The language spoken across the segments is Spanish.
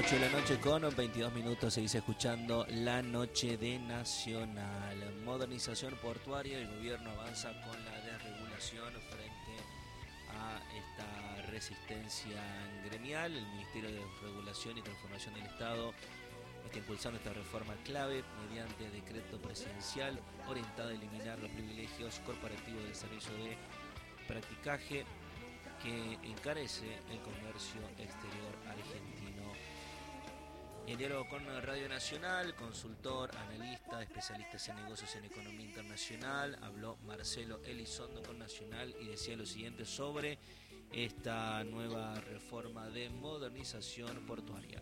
8 de la noche con 22 minutos, seguís escuchando La Noche de Nacional. Modernización portuaria, el gobierno avanza con la desregulación frente a esta resistencia gremial. El Ministerio de Regulación y Transformación del Estado está impulsando esta reforma clave mediante decreto presidencial orientado a eliminar los privilegios corporativos del servicio de practicaje que encarece el comercio exterior argentino. En diálogo con Radio Nacional, consultor, analista, especialistas en negocios en economía internacional, habló Marcelo Elizondo con Nacional y decía lo siguiente sobre esta nueva reforma de modernización portuaria.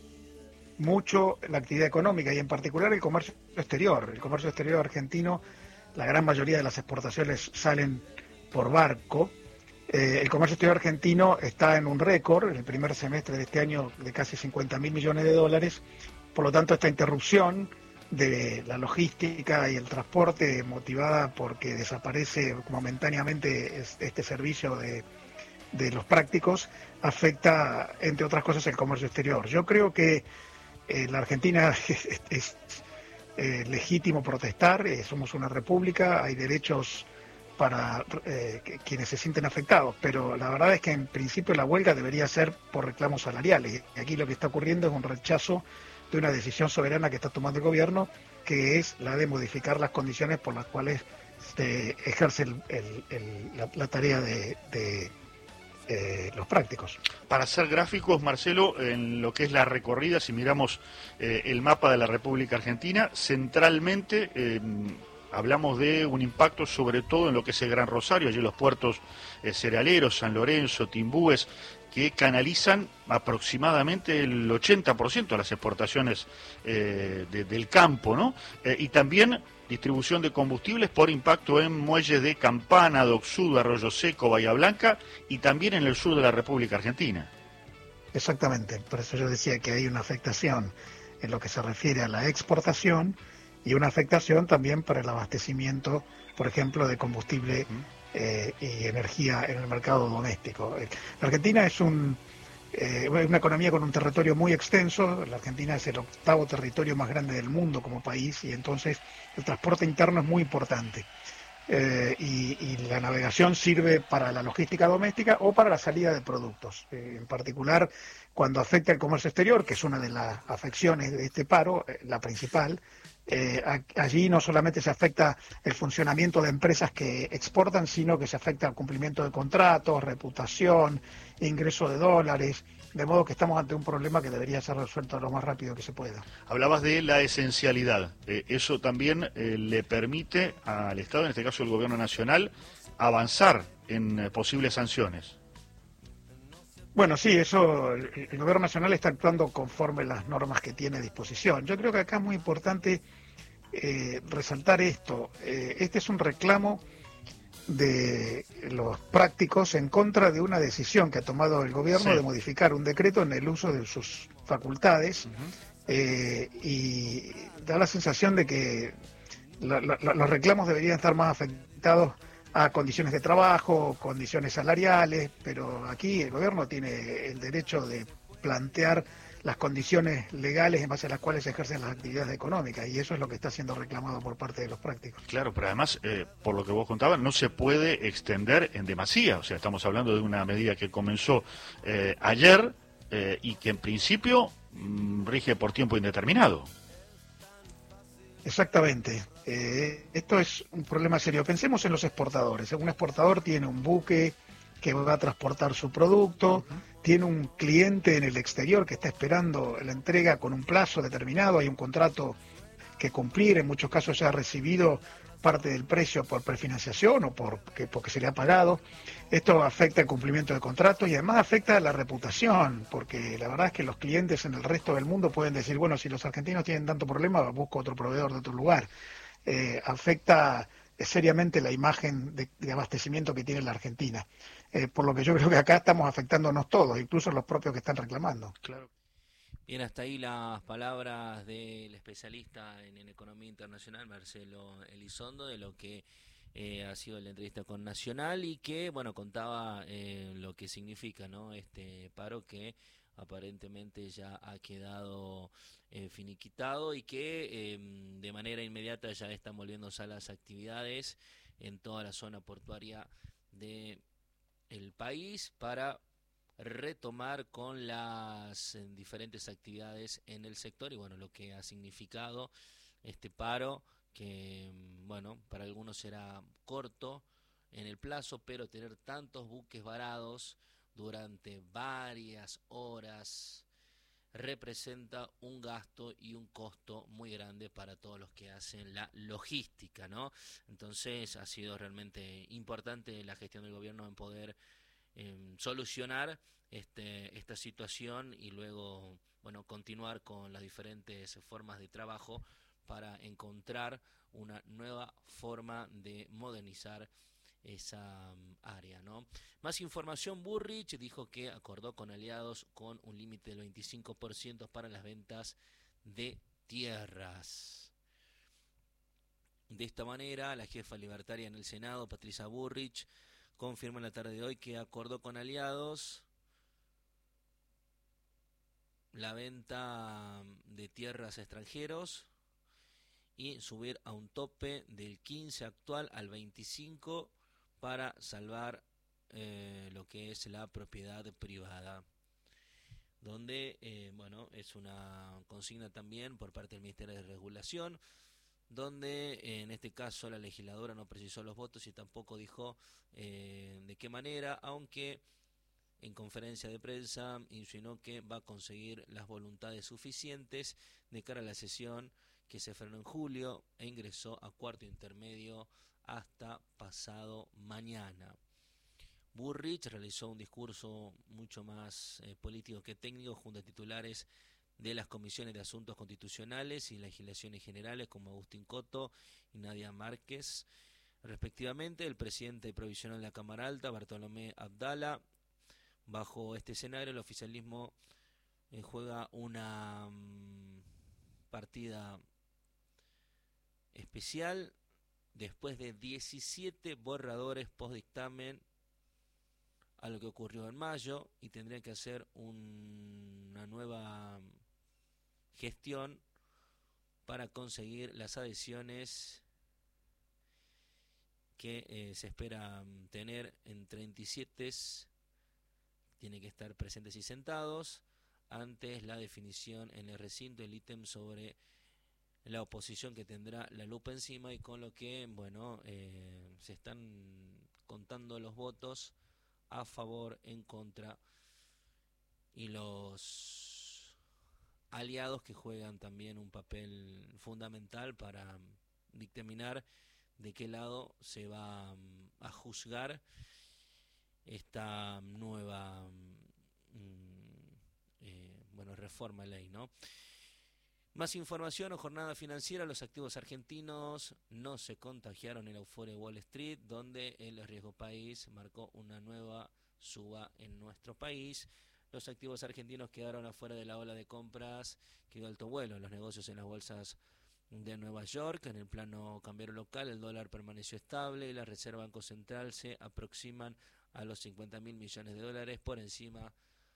Mucho la actividad económica y en particular el comercio exterior. El comercio exterior argentino, la gran mayoría de las exportaciones salen por barco. El comercio exterior argentino está en un récord, en el primer semestre de este año, de casi 50.000 millones de dólares. Por lo tanto, esta interrupción de la logística y el transporte, motivada porque desaparece momentáneamente este servicio de los prácticos, afecta, entre otras cosas, el comercio exterior. Yo creo que la Argentina es legítimo protestar, somos una república, hay derechos para quienes se sienten afectados, pero la verdad es que en principio la huelga debería ser por reclamos salariales. Y aquí lo que está ocurriendo es un rechazo de una decisión soberana que está tomando el gobierno, que es la de modificar las condiciones por las cuales se ejerce la tarea de los prácticos. Para ser gráficos, Marcelo, en lo que es la recorrida, si miramos el mapa de la República Argentina, centralmente hablamos de un impacto sobre todo en lo que es el Gran Rosario, allí los puertos cerealeros, San Lorenzo, Timbúes, que canalizan aproximadamente el 80% de las exportaciones del campo, ¿no? Y también distribución de combustibles por impacto en muelles de Campana, Dock Sud, Arroyo Seco, Bahía Blanca y también en el sur de la República Argentina. Exactamente, por eso yo decía que hay una afectación en lo que se refiere a la exportación y una afectación también para el abastecimiento, por ejemplo, de combustible y energía en el mercado doméstico. La Argentina es una economía con un territorio muy extenso. La Argentina es el 8º territorio más grande del mundo como país y entonces el transporte interno es muy importante. Y la navegación sirve para la logística doméstica o para la salida de productos. En particular, cuando afecta el comercio exterior, que es una de las afecciones de este paro, la principal, allí no solamente se afecta el funcionamiento de empresas que exportan, sino que se afecta el cumplimiento de contratos, reputación, ingreso de dólares, de modo que estamos ante un problema que debería ser resuelto lo más rápido que se pueda. Hablabas de la esencialidad. Eso también le permite al Estado, en este caso el Gobierno Nacional, avanzar en posibles sanciones. Bueno, sí, eso, el Gobierno Nacional está actuando conforme las normas que tiene a disposición. Yo creo que acá es muy importante resaltar esto. Este es un reclamo de los prácticos en contra de una decisión que ha tomado el gobierno de modificar un decreto en el uso de sus facultades y da la sensación de que los reclamos deberían estar más afectados a condiciones de trabajo, condiciones salariales, pero aquí el gobierno tiene el derecho de plantear las condiciones legales en base a las cuales se ejercen las actividades económicas, y eso es lo que está siendo reclamado por parte de los prácticos. Claro, pero además, por lo que vos contabas, no se puede extender en demasía. O sea, estamos hablando de una medida que comenzó ayer y que en principio rige por tiempo indeterminado. Exactamente. Esto es un problema serio. Pensemos en los exportadores. Un exportador tiene un buque que va a transportar su producto, tiene un cliente en el exterior que está esperando la entrega con un plazo determinado, hay un contrato que cumplir, en muchos casos ya ha recibido parte del precio por prefinanciación o porque se le ha pagado. Esto afecta el cumplimiento del contrato y además afecta la reputación, porque la verdad es que los clientes en el resto del mundo pueden decir, bueno, si los argentinos tienen tanto problema, busco otro proveedor de otro lugar. Afecta seriamente la imagen de abastecimiento que tiene la Argentina. Por lo que yo creo que acá estamos afectándonos todos, incluso los propios que están reclamando. Claro. Bien, hasta ahí las palabras del especialista en economía internacional, Marcelo Elizondo, de lo que ha sido la entrevista con Nacional y que, bueno, contaba lo que significa, ¿no?, este paro que aparentemente ya ha quedado finiquitado y que de manera inmediata ya están volviéndose a las actividades en toda la zona portuaria de el país para retomar con las diferentes actividades en el sector y bueno, lo que ha significado este paro que bueno, para algunos será corto en el plazo, pero tener tantos buques varados durante varias horas representa un gasto y un costo muy grande para todos los que hacen la logística, ¿no? Entonces ha sido realmente importante la gestión del gobierno en poder solucionar esta situación y luego, bueno, continuar con las diferentes formas de trabajo para encontrar una nueva forma de modernizar esa área, ¿no? Más información, Burrich dijo que acordó con aliados con un límite del 25% para las ventas de tierras. De esta manera, la jefa libertaria en el Senado, Patricia Burrich, confirma en la tarde de hoy que acordó con aliados la venta de tierras a extranjeros y subir a un tope del 15 actual al 25 para salvar lo que es la propiedad privada, donde bueno, es una consigna también por parte del Ministerio de Regulación, donde en este caso la legisladora no precisó los votos y tampoco dijo de qué manera, aunque en conferencia de prensa insinuó que va a conseguir las voluntades suficientes de cara a la sesión que se frenó en julio e ingresó a cuarto intermedio hasta pasado mañana. Burrich realizó un discurso mucho más político que técnico junto a titulares de las comisiones de asuntos constitucionales y legislaciones generales como Agustín Coto y Nadia Márquez, respectivamente. El presidente provisional de la Cámara Alta, Bartolomé Abdala. Bajo este escenario, el oficialismo juega una partida especial después de 17 borradores post-dictamen a lo que ocurrió en mayo y tendrían que hacer una nueva gestión para conseguir las adhesiones que se espera tener en 37. Tiene que estar presentes y sentados antes la definición en el recinto, el ítem sobre la oposición que tendrá la lupa encima y con lo que, bueno, se están contando los votos a favor, en contra y los aliados que juegan también un papel fundamental para dictaminar de qué lado se va a juzgar esta nueva bueno, reforma de ley, ¿no? Más información o jornada financiera, los activos argentinos no se contagiaron en la euforia de Wall Street, donde el riesgo país marcó una nueva suba en nuestro país. Los activos argentinos quedaron afuera de la ola de compras que dio alto vuelo en los negocios en las bolsas de Nueva York. En el plano cambiario local, el dólar permaneció estable y la Reserva Banco Central se aproximan a los 50.000 millones de dólares, por encima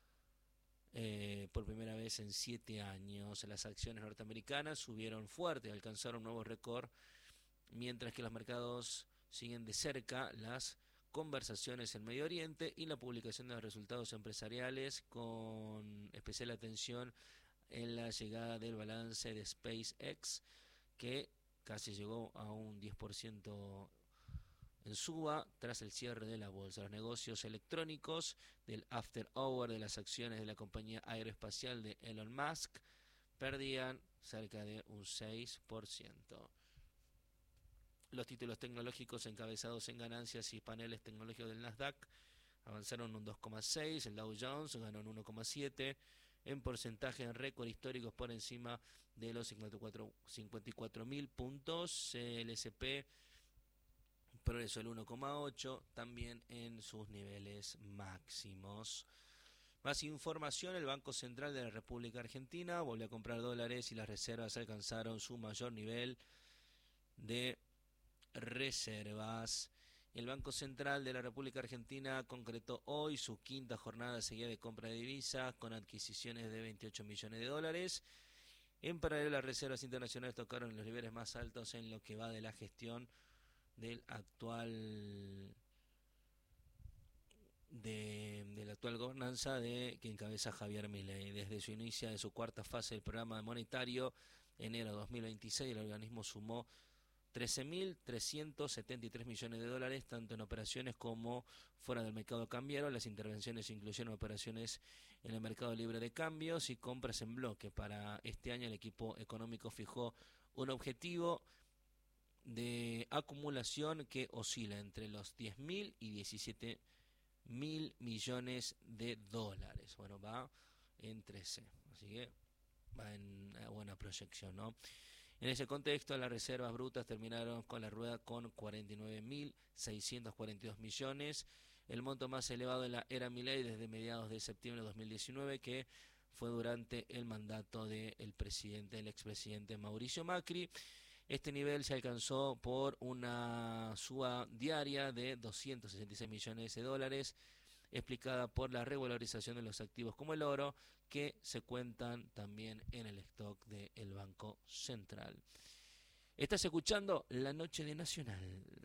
por primera vez en 7 años. Las acciones norteamericanas subieron fuerte, alcanzaron un nuevo récord, mientras que los mercados siguen de cerca las conversaciones en Medio Oriente y la publicación de los resultados empresariales, con especial atención en la llegada del balance de SpaceX, que casi llegó a un 10% en suba tras el cierre de la bolsa. Los negocios electrónicos del after hour de las acciones de la compañía aeroespacial de Elon Musk perdían cerca de un 6%. Los títulos tecnológicos encabezados en ganancias y paneles tecnológicos del Nasdaq avanzaron un 2,6%, el Dow Jones ganó un 1,7%, en porcentaje en récord históricos por encima de los 54.000 puntos. El S&P progresó el 1,8%, también en sus niveles máximos. Más información, el Banco Central de la República Argentina volvió a comprar dólares y las reservas alcanzaron su mayor nivel de reservas. El Banco Central de la República Argentina concretó hoy su quinta jornada seguida de compra de divisas con adquisiciones de 28 millones de dólares. En paralelo, las reservas internacionales tocaron los niveles más altos en lo que va de la gestión del actual de la actual gobernanza que encabeza Javier Milei. Desde su inicio de su cuarta fase del programa monetario, enero de 2026, el organismo sumó 13.373 millones de dólares, tanto en operaciones como fuera del mercado cambiario. Las intervenciones incluyeron operaciones en el mercado libre de cambios y compras en bloque. Para este año el equipo económico fijó un objetivo de acumulación que oscila entre los 10.000 y 17.000 millones de dólares. Bueno, va en 13, así que va en una buena proyección, ¿no? En ese contexto, las reservas brutas terminaron con la rueda con 49.642 millones, el monto más elevado en la era Milei desde mediados de septiembre de 2019, que fue durante el mandato del expresidente Mauricio Macri. Este nivel se alcanzó por una suba diaria de 266 millones de dólares, explicada por la revalorización de los activos como el oro, que se cuentan también en el stock del Banco Central. Estás escuchando La Noche de Nacional.